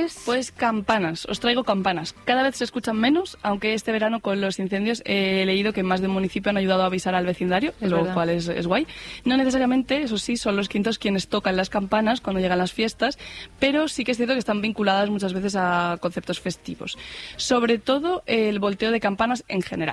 pues... Pues campanas, os traigo campanas. Cada vez se escuchan menos, aunque este verano con los incendios he leído que más de un municipio han ayudado a avisar al vecindario, lo cual es guay. No necesariamente, eso sí, son los quintos quienes tocan las campanas cuando llegan las fiestas, pero sí que es cierto que están vinculadas muchas veces a conceptos festivos. Sobre todo el volteo de campanas en general.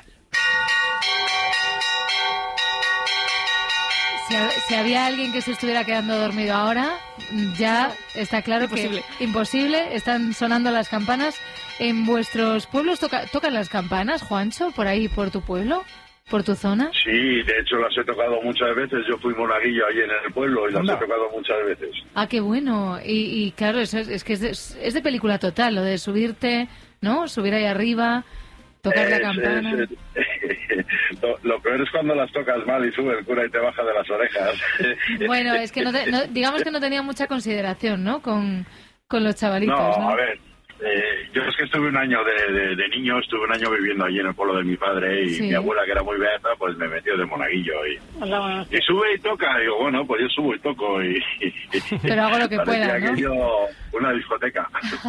Si había alguien que se estuviera quedando dormido ahora, ya está claro que imposible. Están sonando las campanas. ¿En vuestros pueblos tocan las campanas, Juancho, por ahí, por tu pueblo, por tu zona? Sí, de hecho las he tocado muchas veces. Yo fui monaguillo allí en el pueblo y las he tocado muchas veces. Ah, qué bueno. Y claro, eso es que es de película total, lo de subirte, ¿no? Subir ahí arriba, tocar la campana. Lo peor es cuando las tocas mal y sube el cura y te baja de las orejas. Bueno, es que digamos que no tenía mucha consideración, ¿no? Con los chavalitos, ¿no? A ver, yo es que estuve un año de niño, estuve un año viviendo allí en el pueblo de mi padre y mi abuela, que era muy beata, pues me metió de monaguillo y sube y toca. Y digo, bueno, pues yo subo y toco pero hago lo que pueda, ¿no? Aquello, una discoteca.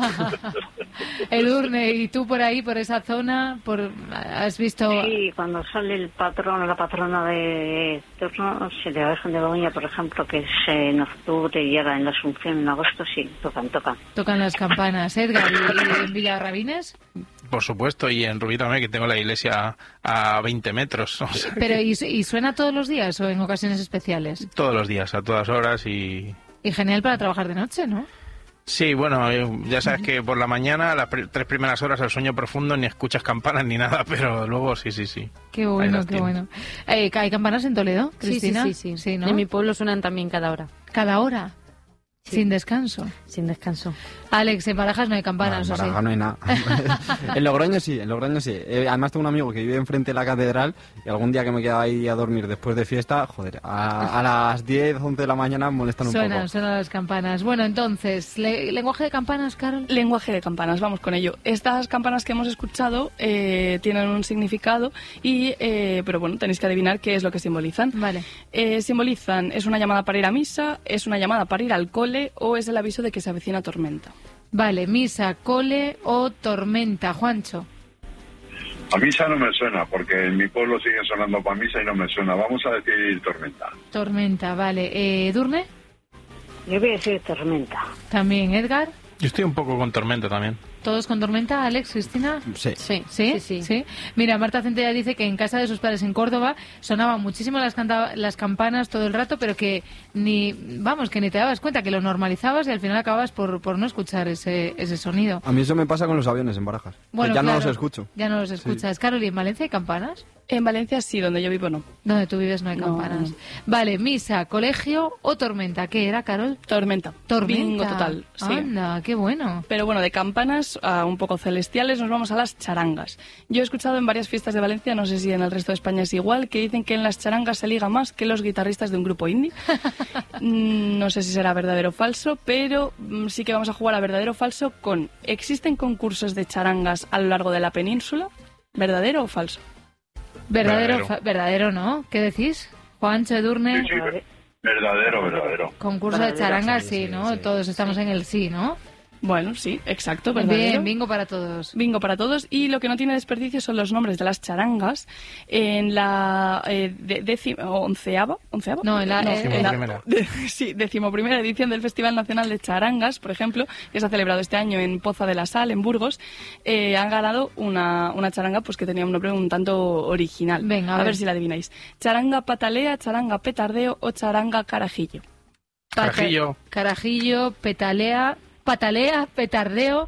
Edurne, ¿y tú por ahí, por esa zona, has visto...? Sí, cuando sale el patrón o la patrona de turno, si de la Virgen de Begoña, por ejemplo, que es en octubre y ahora en la Asunción en agosto, sí, tocan. Tocan las campanas. Edgar, ¿y en Villarrabines? Por supuesto, y en Rubí también, que tengo la iglesia a 20 metros. O sea, pero ¿y suena todos los días o en ocasiones especiales? Todos los días, a todas horas y... Y genial para trabajar de noche, ¿no? Sí, bueno, ya sabes que por la mañana, las 3 primeras horas, el sueño profundo, ni escuchas campanas ni nada, pero luego sí. Qué bueno, qué bueno. ¿Hay campanas en Toledo, Cristina? Sí, ¿no? En mi pueblo suenan también cada hora. ¿Cada hora? Sí. ¿Sin descanso? Sin descanso. Alex, en Barajas no hay campanas, no, en Barajas no hay nada. En Logroño sí. Además tengo un amigo que vive enfrente de la catedral y algún día que me quedaba ahí a dormir después de fiesta, joder, a las 10, 11 de la mañana molestan un poco. Suenan las campanas. Bueno, entonces, ¿lenguaje de campanas, Carol? Lenguaje de campanas, vamos con ello. Estas campanas que hemos escuchado tienen un significado pero bueno, tenéis que adivinar qué es lo que simbolizan. Vale. Simbolizan, es una llamada para ir a misa, es una llamada para ir al cole o es el aviso de que se avecina tormenta. Vale, misa, cole o tormenta. Juancho. A misa no me suena, porque en mi pueblo sigue sonando para misa y no me suena. Vamos a decir tormenta. Tormenta, vale. ¿Durne? Yo voy a decir tormenta. También, Edgar. Yo estoy un poco con tormenta también. ¿Todos con tormenta, Alex, Cristina? Sí. Mira, Marta Centella dice que en casa de sus padres en Córdoba sonaban muchísimo las campanas todo el rato, pero que ni te dabas cuenta, que lo normalizabas y al final acababas por no escuchar ese sonido. A mí eso me pasa con los aviones en Barajas. Bueno, ya claro, no los escucho. Ya no los escuchas. Sí. Carol, ¿y en Valencia hay campanas? En Valencia sí, donde yo vivo no. Donde tú vives no hay campanas. No. Vale, misa, colegio o tormenta. ¿Qué era, Carol? Tormenta. Bingo total, sí. Anda, qué bueno. Pero bueno, de campanas un poco celestiales nos vamos a las charangas. Yo he escuchado en varias fiestas de Valencia, no sé si en el resto de España es igual, que dicen que en las charangas se liga más que los guitarristas de un grupo indie. No sé si será verdadero o falso, pero sí que vamos a jugar a verdadero o falso con... ¿Existen concursos de charangas a lo largo de la península? ¿Verdadero o falso? Verdadero, ¿no? ¿Qué decís? Juancho, Edurne. Sí, verdadero. Concurso de charangas, sí, ¿no? Sí. Todos estamos en el sí, ¿no? Bueno, sí, exacto, verdadero. Bien, bingo para todos. Bingo para todos. Y lo que no tiene desperdicio son los nombres de las charangas. En la onceava. No, en la decimoprimera edición del Festival Nacional de Charangas, por ejemplo, que se ha celebrado este año en Poza de la Sal, en Burgos, han ganado una charanga pues que tenía un nombre un tanto original. Venga, a ver si la adivináis. Charanga patalea, charanga petardeo o charanga carajillo. Carajillo, patalea, petardeo.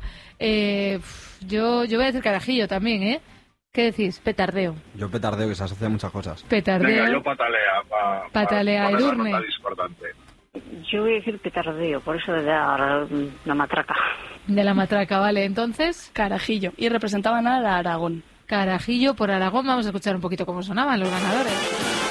Yo voy a decir carajillo también, ¿eh? ¿Qué decís? Petardeo. Yo petardeo, que se asocia a muchas cosas. Petardeo. Venga, yo patalea. Edurne. Yo voy a decir petardeo, por eso de la matraca. De la matraca, vale. Entonces, carajillo. Y representaban a Aragón. Carajillo por Aragón. Vamos a escuchar un poquito cómo sonaban los ganadores.